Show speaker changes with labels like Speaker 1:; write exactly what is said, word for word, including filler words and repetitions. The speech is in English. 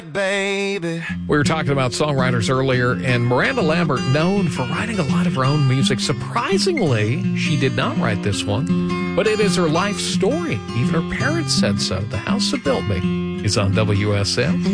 Speaker 1: Baby.
Speaker 2: We were talking about songwriters earlier, and Miranda Lambert, known for writing a lot of her own music. Surprisingly, she did not write this one, but it is her life story. Even her parents said so. The House That Built Me is on W S M.